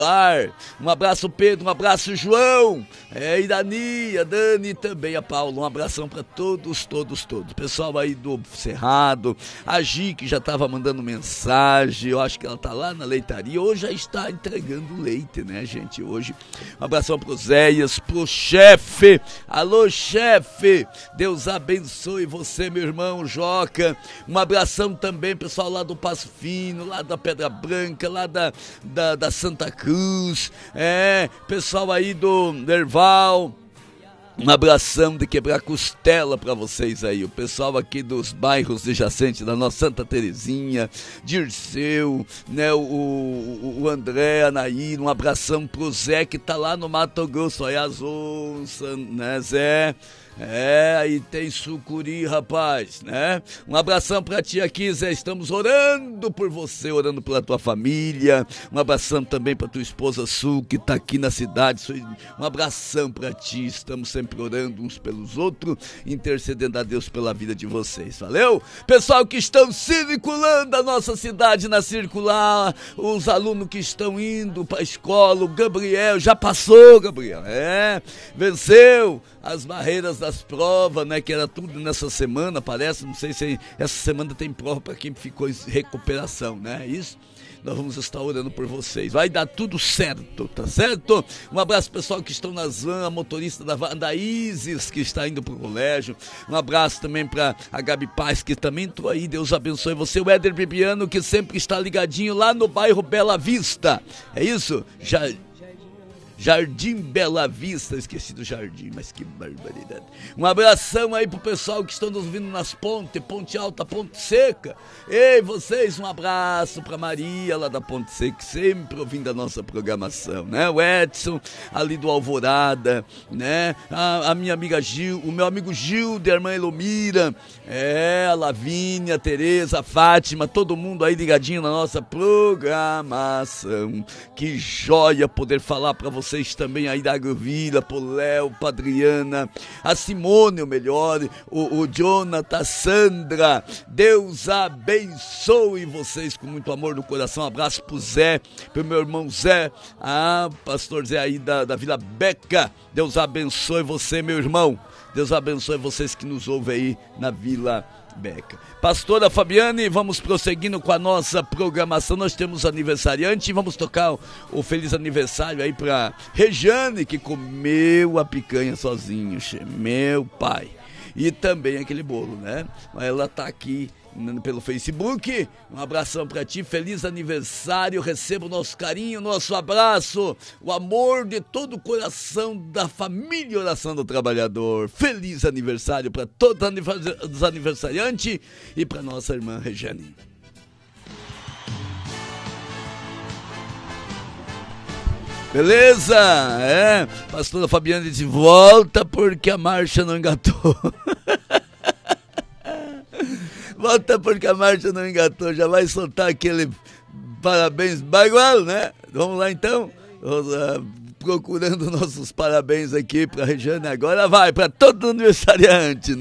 Um abraço, Pedro, um abraço, João, Irani, a Dani e também a Paula. Um abração para todos. Pessoal aí do Cerrado, a Gi, que já estava mandando mensagem, eu acho que ela tá lá na leitaria, hoje já está entregando leite, né, gente, hoje. Um abração pro Zéias, pro chefe, alô, chefe, Deus abençoe você, meu irmão, Joca. Um abração também, pessoal lá do Passo Fino, lá da Pedra Branca, lá da Santa Cruz, pessoal aí do Nerval, um abração de quebrar costela pra vocês aí, o pessoal aqui dos bairros adjacentes da nossa Santa Terezinha, Dirceu, né, o André, a Nair, um abração pro Zé que tá lá no Mato Grosso, aí as onças, né, Zé? Aí tem sucuri, rapaz, né? Um abração pra ti aqui, Zé, estamos orando por você, orando pela tua família. Um abração também pra tua esposa Su, que tá aqui na cidade. Um abração pra ti, estamos sempre orando uns pelos outros, intercedendo a Deus pela vida de vocês, valeu? Pessoal que estão circulando a nossa cidade na circular, os alunos que estão indo pra escola, o Gabriel, já passou, Gabriel, venceu as barreiras das provas, né, que era tudo nessa semana, parece, não sei se essa semana tem prova para quem ficou em recuperação, né, isso, nós vamos estar orando por vocês, vai dar tudo certo, tá certo? Um abraço pessoal que estão nas van, a motorista da Isis, que está indo pro colégio, um abraço também para a Gabi Paz, que também entrou aí, Deus abençoe você, o Éder Bibiano, que sempre está ligadinho lá no bairro Bela Vista, é isso? Jardim Bela Vista, esqueci do jardim, mas que barbaridade. Um abração aí pro pessoal que estão nos ouvindo nas pontes, Ponte Alta, Ponte Seca. Ei, vocês, um abraço pra Maria lá da Ponte Seca, sempre ouvindo a nossa programação, né? O Edson, ali do Alvorada, né? A minha amiga Gil, o meu amigo Gil, da irmã Elomira, a Lavínia, a Tereza, a Fátima, todo mundo aí ligadinho na nossa programação. Que joia poder falar pra vocês também aí da Agrovila, pro Léo, pra Adriana, a Simone, o melhor, o Jonathan, a Sandra, Deus abençoe vocês com muito amor no coração, um abraço pro Zé, pro meu irmão Zé, pastor Zé aí da Vila Beca, Deus abençoe você, meu irmão, Deus abençoe vocês que nos ouvem aí na Vila Beca. Pastora Fabiane, vamos prosseguindo com a nossa programação, nós temos aniversariante, vamos tocar o feliz aniversário aí pra Regiane, que comeu a picanha sozinho, meu pai, e também aquele bolo, né, ela tá aqui pelo Facebook, um abração pra ti, feliz aniversário, receba o nosso carinho, nosso abraço, o amor de todo o coração da família Oração do Trabalhador, feliz aniversário pra todos os aniversariantes e pra nossa irmã Regiane. Beleza? Pastora Fabiana disse, volta porque a marcha não engatou. Volta porque a marcha não engatou, já vai soltar aquele parabéns bagual, né? Vamos lá então, procurando nossos parabéns aqui pra Regiane, agora vai para todo aniversariante.